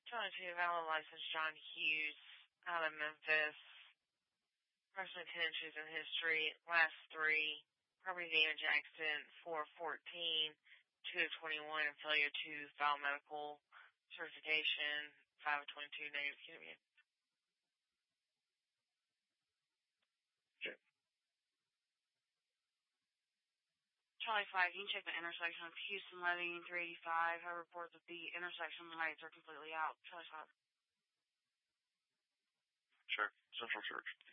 22, valid license John Hughes out of Memphis. Approximately 10 inches in history. Last 3, property damage accident 414, 2 of 21, and failure to file medical certification 5 of 22, negative QW. Okay. Charlie 5, you can check the intersection of Houston Levy and 385. I report that the intersection lights are completely out. Charlie 5. Sure. Central Church.